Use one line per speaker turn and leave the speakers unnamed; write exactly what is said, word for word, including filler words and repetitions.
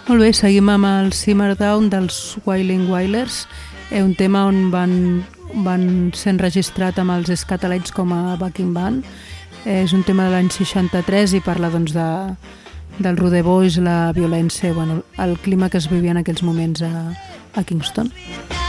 Molt bé, seguim amb el Simmer Down dels Wailing Wailers, eh, un tema on van, van ser enregistrat amb els Scatolites com a backing band. Eh, és un tema de l'any seixanta-tres i parla doncs, de, del Rude Boys, la violència, bueno, el clima que es vivia en aquells moments a, a Kingston.